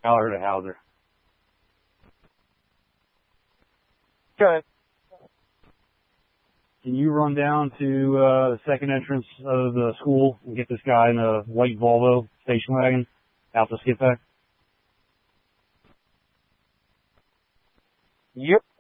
Haller to Hauser. Okay. Can you run down to the second entrance of the school and get this guy in a white Volvo station wagon out to skip back? Yep.